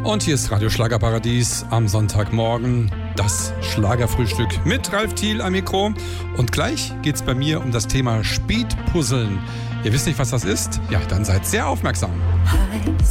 Und hier ist Radio Schlagerparadies am Sonntagmorgen, das Schlagerfrühstück mit Ralf Thiel am Mikro. Und gleich geht's bei mir um das Thema Speedpuzzeln. Ihr wisst nicht, was das ist? Ja, dann seid sehr aufmerksam. Heiß